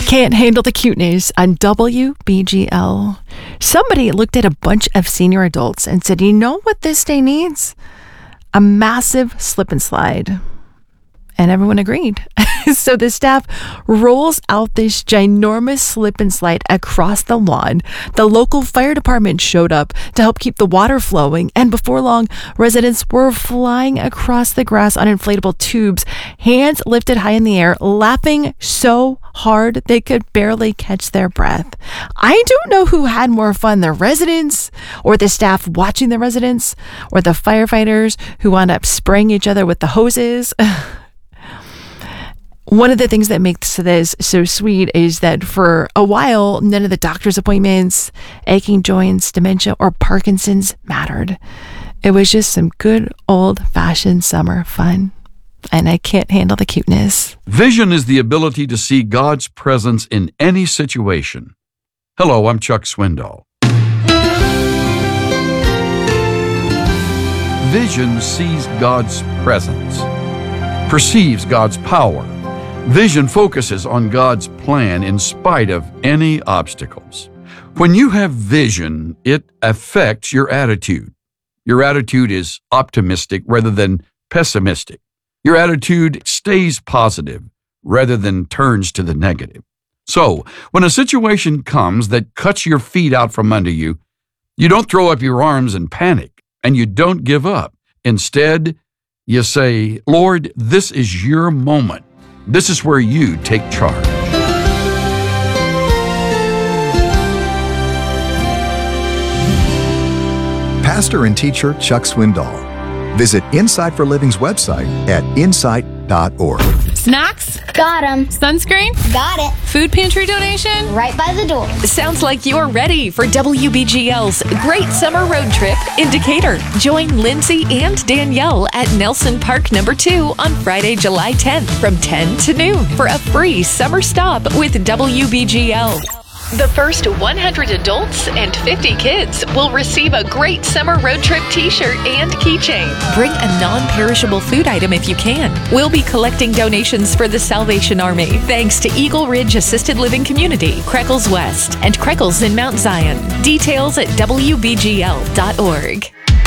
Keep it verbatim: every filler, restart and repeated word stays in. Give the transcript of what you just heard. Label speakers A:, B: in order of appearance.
A: Can't handle the cuteness on W B G L. Somebody looked at a bunch of senior adults and said, you know what this day needs? A massive slip and slide. And everyone agreed. So the staff rolls out this ginormous slip and slide across the lawn. The local fire department showed up to help keep the water flowing. And before long, residents were flying across the grass on inflatable tubes, hands lifted high in the air, laughing so hard they could barely catch their breath. I don't know who had more fun, the residents or the staff watching the residents or the firefighters who wound up spraying each other with the hoses. One of the things that makes this so sweet is that for a while, none of the doctor's appointments, aching joints, dementia, or Parkinson's mattered. It was just some good old-fashioned summer fun. And I can't handle the cuteness.
B: Vision is the ability to see God's presence in any situation. Hello, I'm Chuck Swindoll. Vision sees God's presence, perceives God's power. Vision focuses on God's plan in spite of any obstacles. When you have vision, it affects your attitude. Your attitude is optimistic rather than pessimistic. Your attitude stays positive rather than turns to the negative. So, when a situation comes that cuts your feet out from under you, you don't throw up your arms and panic, and you don't give up. Instead, you say, Lord, this is your moment. This is where you take charge.
C: Pastor and teacher Chuck Swindoll. Visit Insight for Living's website at insight dot org.
D: Snacks?
E: Got 'em.
D: Sunscreen?
E: Got it.
D: Food pantry donation?
E: Right by the door.
D: Sounds like you're ready for W B G L's Great Summer Road Trip in Decatur. Join Lindsay and Danielle at Nelson Park Number two on Friday, July tenth from ten to noon for a free summer stop with W B G L. The first one hundred adults and fifty kids will receive a Great Summer Road Trip t-shirt and keychain. Bring a non-perishable food item if you can. We'll be collecting donations for the Salvation Army, thanks to Eagle Ridge Assisted Living Community, Creckles West, and Creckles in Mount Zion. Details at W B G L dot org.